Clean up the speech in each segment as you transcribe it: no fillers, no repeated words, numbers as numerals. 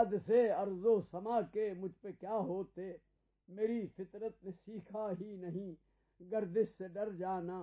حادثے ارض و سما کے مجھ پہ کیا ہوتے، میری فطرت نے سیکھا ہی نہیں گردش سے ڈر جانا۔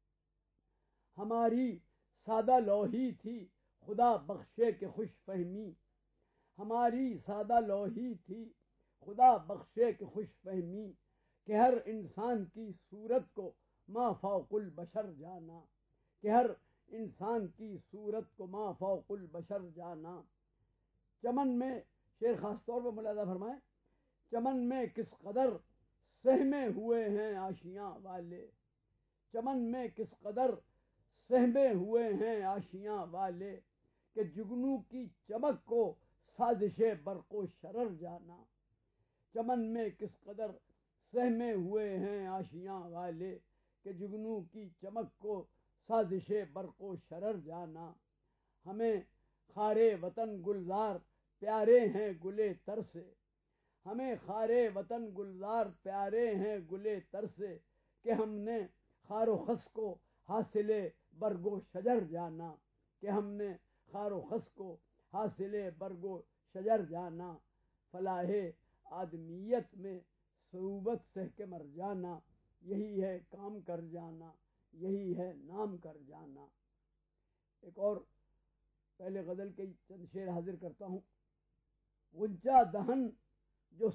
ہماری سادہ لوحی تھی خدا بخشے کہ خوش فہمی، ہماری سادہ لوحی تھی خدا بخشے کہ خوش فہمی، کہ ہر انسان کی صورت کو ما فوق البشر جانا، کہ ہر انسان کی صورت کو ما فوق البشر جانا۔ چمن میں، شعر خاص طور پہ ملاحظہ فرمائیں، چمن میں کس قدر سہمے ہوئے ہیں آشیاں والے، چمن میں کس قدر سہمے ہوئے ہیں آشیاں والے، کہ جگنو کی چمک کو سازش برق و شرر جانا۔ چمن میں کس قدر سہمے ہوئے ہیں آشیاں والے، کہ جگنو کی چمک کو سازش برق و شرر جانا۔ ہمیں خارے وطن گلزار پیارے ہیں گلے تر سے، ہمیں خارے وطن گلزار پیارے ہیں گلے تر سے، کہ ہم نے خار و خس کو حاصل برگ و شجر جانا، کہ ہم نے خار و خس کو حاصل برگ و شجر جانا۔ فلاح آدمیت میں صعوبت سہ کے مر جانا، یہی ہے کام کر جانا، یہی ہے نام کر جانا۔ ایک اور پہلے غزل کے چند شعر حاضر کرتا ہوں۔ غنچہ دہن جو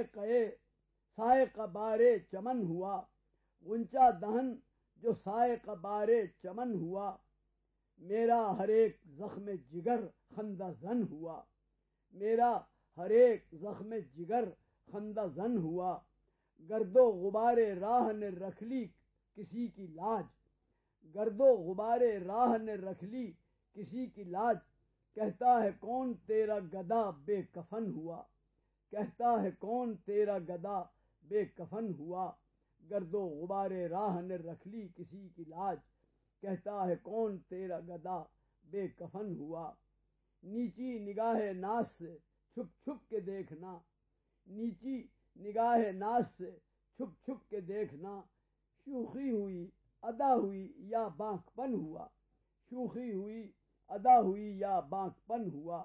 سائق بارے چمن ہوا، غنچہ دہن جو سائق بارے چمن ہوا، میرا ہر ایک زخم جگر خندہ زن ہوا، میرا ہر ایک زخم جگر خندہ زن ہوا۔ گرد و غبار راہ نے رکھ لی کسی کی لاج، گرد و غبار راہ نے رکھ لی کسی کی لاج، کہتا ہے کون تیرا گدا بے کفن ہوا، کہتا ہے کون تیرا گدا بے کفن ہوا۔ گرد و غبار راہ نے رکھ لی کسی کی لاج، کہتا ہے کون تیرا گدا بے کفن ہوا۔ نیچی نگاہ ناز سے چھپ چھپ کے دیکھنا، نیچی نگاہ ناز سے چھپ چھپ کے دیکھنا، شوخی ہوئی ادا ہوئی یا بانک پن ہوا، شوخی ہوئی ادا ہوئی یا بانک پن ہوا۔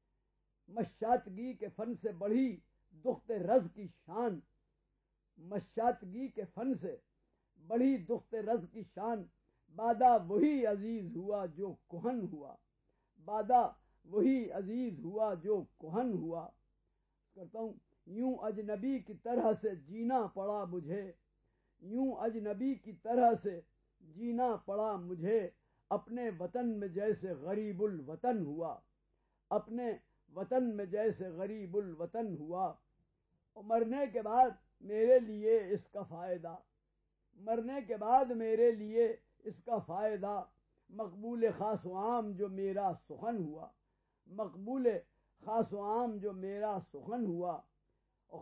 مشاطگی کے فن سے بڑھی دخت رز کی شان، مشاطگی کے فن سے بڑھی دخت رز کی شان، بادا وہی عزیز ہوا جو کہن ہوا، بادا وہی عزیز ہوا جو کہن ہوا۔ کرتا ہوں، یوں اجنبی کی طرح سے جینا پڑا مجھے، یوں اجنبی کی طرح سے جینا پڑا مجھے، اپنے وطن میں جیسے غریب الوطن ہوا، اپنے وطن میں جیسے غریب الوطن ہوا۔ اور مرنے کے بعد میرے لیے اس کا فائدہ، مرنے کے بعد میرے لیے اس کا فائدہ، مقبول خاص و عام جو میرا سخن ہوا، مقبول خاص و عام جو میرا سخن ہوا۔ اور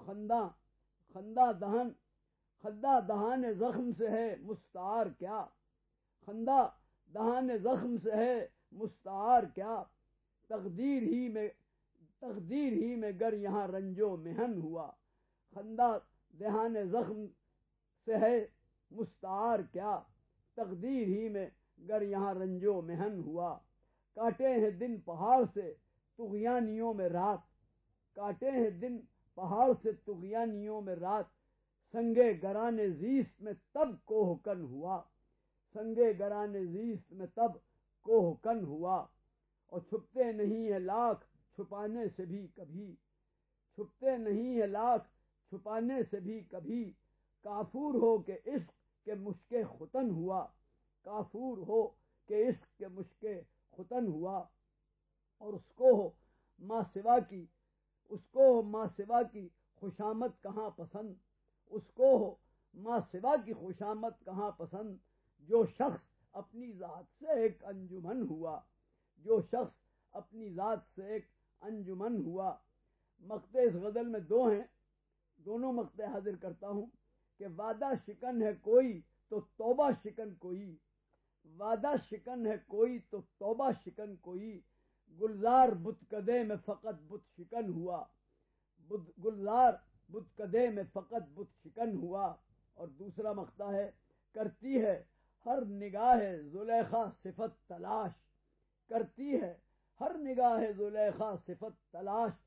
خندہ دہان زخم سے ہے مستعار کیا، خندہ دہان زخم سے ہے مستعار کیا، تقدیر ہی میں گر یہاں رنج و محن ہوا، خندہ دہان زخم سے ہے مستعار کیا، تقدیر ہی میں گر یہاں رنج و محن ہوا۔ کاٹے ہیں دن پہاڑ سے طغیانیوں میں رات، کاٹے ہیں دن پہاڑ سے طغیانیوں میں رات، سنگے گران زیست میں تب کوہ کن ہوا، سنگے گران زیست میں تب کوہ کن ہوا۔ اور چھپتے نہیں ہیں لاکھ چھپانے سے بھی کبھی، چھپتے نہیں ہیں لاکھ چھپانے سے بھی کبھی، کافور ہو کہ عشق کے مشک ختن ہوا، کافور ہو کہ عشق کے مشک ختن ہوا۔ اور اس کو ہو ماں سوا کی، اس کو ہو ماں سوا کی خوشامد کہاں پسند، اس کو ہو ماں سوا کی خوشامد کہاں پسند، جو شخص اپنی ذات سے ایک انجمن ہوا، جو شخص اپنی ذات سے ایک انجمن ہوا۔ مقطع اس غزل میں دو ہیں، دونوں مقطع حاضر کرتا ہوں کہ وعدہ شکن ہے کوئی تو توبہ شکن کوئی، وعدہ شکن ہے کوئی تو توبہ شکن کوئی، گلزار بتکدے میں فقط بت شکن ہوا، گلزار بتکدے میں فقط بت شکن ہوا۔ اور دوسرا مقطع ہے، کرتی ہے ہر نگاہ زلیخا صفت تلاش، کرتی ہے ہر نگاہ زلیخا صفت تلاش،